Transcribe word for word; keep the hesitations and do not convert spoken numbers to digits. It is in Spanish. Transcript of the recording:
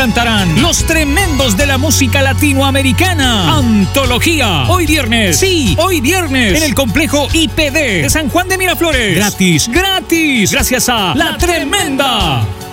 presentarán Los Tremendos de la Música Latinoamericana. Antología. Hoy viernes. Sí, hoy viernes. En el complejo I P D de San Juan de Miraflores. Gratis. Gratis. Gracias a La Tremenda.